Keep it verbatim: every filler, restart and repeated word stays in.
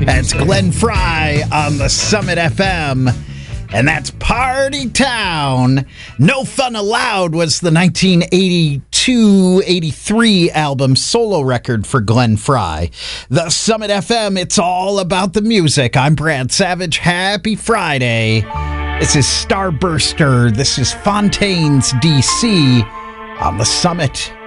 That's Glenn Fry on the Summit F M. And that's Party Town. No Fun Allowed was the nineteen eighty-two eighty-three album solo record for Glenn Fry. The Summit F M, it's all about the music. I'm Brad Savage. Happy Friday. This is Starburster. This is Fontaine's D C on the Summit.